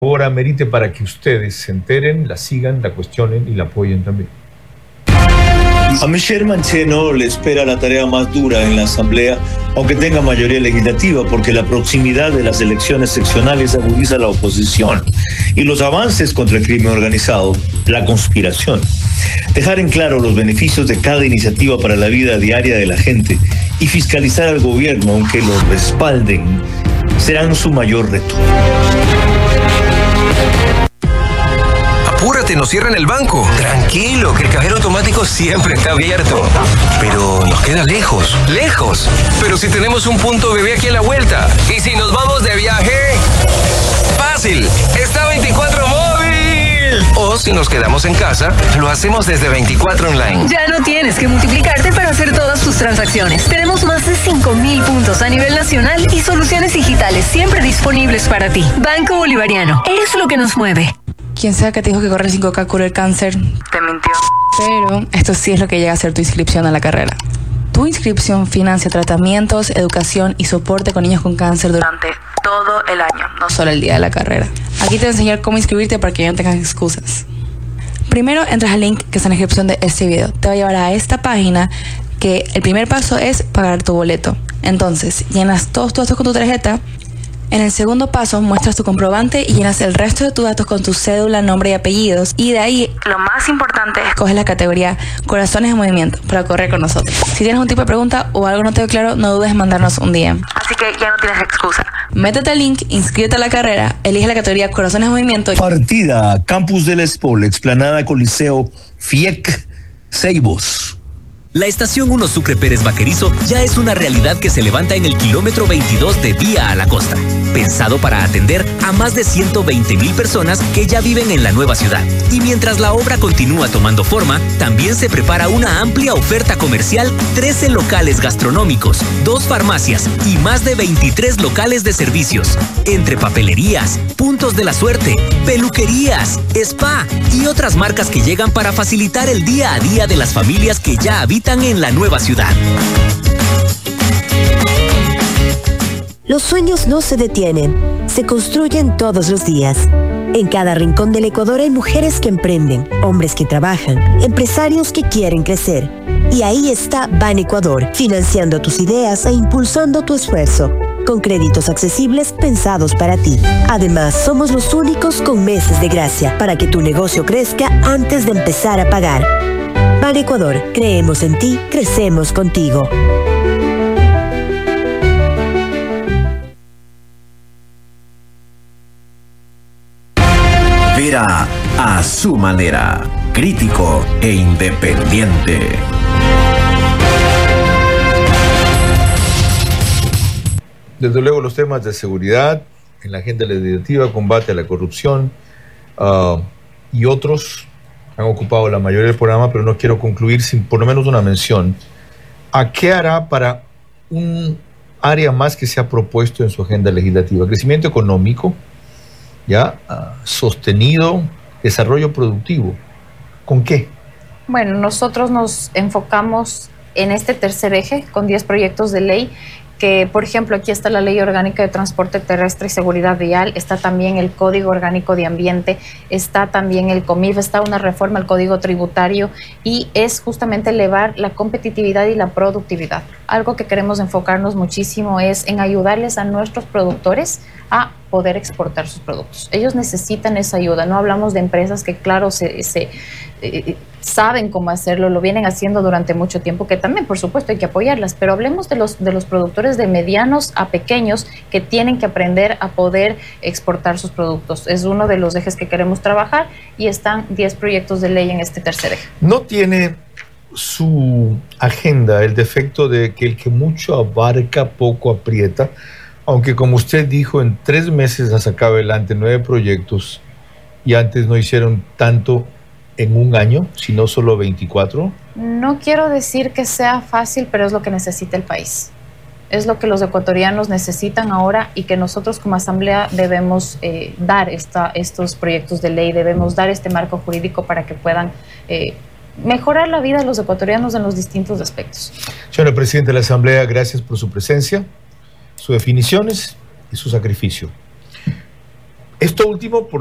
Ahora merite para que ustedes se enteren, la sigan, la cuestionen y la apoyen también. A Michelle Mancheno le espera la tarea más dura en la Asamblea, aunque tenga mayoría legislativa, porque la proximidad de las elecciones seccionales agudiza la oposición y los avances contra el crimen organizado, la conspiración. Dejar en claro los beneficios de cada iniciativa para la vida diaria de la gente y fiscalizar al gobierno, aunque lo respalden, serán su mayor reto. Apúrate, nos cierran el banco. Tranquilo, que el cajero automático siempre está abierto. Pero nos queda lejos, lejos. Pero si tenemos un punto bebé aquí a la vuelta. ¿Y si nos vamos de viaje? Fácil, está 24 móvil. O si nos quedamos en casa, lo hacemos desde 24 online. Ya no tienes que multiplicarte para hacer todas tus transacciones. Tenemos más de 5,000 puntos a nivel nacional y soluciones digitales siempre disponibles para ti. Banco Bolivariano, es lo que nos mueve. Quien sea que te dijo que correr 5K cura el cáncer, te mintió. Pero esto sí es lo que llega a ser tu inscripción a la carrera. Tu inscripción financia tratamientos, educación y soporte con niños con cáncer durante todo el año, no solo el día de la carrera. Aquí te voy a enseñar cómo inscribirte para que no tengas excusas. Primero entras al link que está en la descripción de este video. Te va a llevar a esta página que el primer paso es pagar tu boleto. Entonces, llenas todos tus datos con tu tarjeta. En el segundo paso, muestras tu comprobante y llenas el resto de tus datos con tu cédula, nombre y apellidos. Y de ahí, lo más importante, escoges la categoría Corazones en Movimiento para correr con nosotros. Si tienes un tipo de pregunta o algo no te quedó claro, no dudes en mandarnos un DM. Así que ya no tienes excusa. Métete al link, inscríbete a la carrera, elige la categoría Corazones en Movimiento. Partida, Campus del Espol, Explanada Coliseo, FIEC, Ceibos. La estación 1 Sucre Pérez Vaquerizo ya es una realidad que se levanta en el kilómetro 22 de Vía a la Costa, pensado para atender a más de 120,000 personas que ya viven en la nueva ciudad. Y mientras la obra continúa tomando forma, también se prepara una amplia oferta comercial, 13 locales gastronómicos, 2 farmacias y más de 23 locales de servicios, entre papelerías, puntos de la suerte, peluquerías, spa y otras marcas que llegan para facilitar el día a día de las familias que ya habitan en la nueva ciudad. Los sueños no se detienen, se construyen todos los días. En cada rincón del Ecuador hay mujeres que emprenden, hombres que trabajan, empresarios que quieren crecer. Y ahí está Ban Ecuador, financiando tus ideas e impulsando tu esfuerzo, con créditos accesibles pensados para ti. Además, somos los únicos con meses de gracia para que tu negocio crezca antes de empezar a pagar. Ban Ecuador, creemos en ti, crecemos contigo. Vera a su manera, crítico e independiente. Desde luego los temas de seguridad en la agenda legislativa, combate a la corrupción y otros han ocupado la mayoría del programa, pero no quiero concluir sin por lo menos una mención a qué hará para un área más que se ha propuesto en su agenda legislativa: crecimiento económico, sostenido, desarrollo productivo. ¿Con qué? Bueno, nosotros nos enfocamos en este tercer eje con 10 proyectos de ley que, por ejemplo, aquí está la Ley Orgánica de Transporte Terrestre y Seguridad Vial, está también el Código Orgánico de Ambiente, está también el COMIF, está una reforma al Código Tributario y es justamente elevar la competitividad y la productividad. Algo que queremos enfocarnos muchísimo es en ayudarles a nuestros productores a poder exportar sus productos. Ellos necesitan esa ayuda. No hablamos de empresas que, claro, saben cómo hacerlo, lo vienen haciendo durante mucho tiempo, que también, por supuesto, hay que apoyarlas, pero hablemos de los productores de medianos a pequeños que tienen que aprender a poder exportar sus productos. Es uno de los ejes que queremos trabajar y están 10 proyectos de ley en este tercer eje. ¿No tiene su agenda el defecto de que el que mucho abarca, poco aprieta? Aunque, como usted dijo, en 3 meses ha sacado adelante 9 proyectos y antes no hicieron tanto en un año, sino solo 24. No quiero decir que sea fácil, pero es lo que necesita el país. Es lo que los ecuatorianos necesitan ahora y que nosotros como Asamblea debemos dar estos proyectos de ley, debemos dar este marco jurídico para que puedan mejorar la vida de los ecuatorianos en los distintos aspectos. Señora Presidenta de la Asamblea, gracias por su presencia, sus definiciones y su sacrificio. Esto último, por